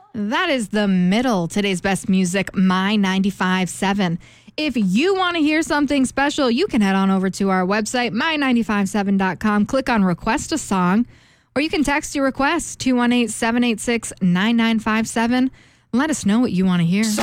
That is The Middle, today's best music, My 95.7. If you want to hear something special, you can head on over to our website, my957.com, click on Request a Song, or you can text your request, 218-786-9957. Let us know what you want to hear.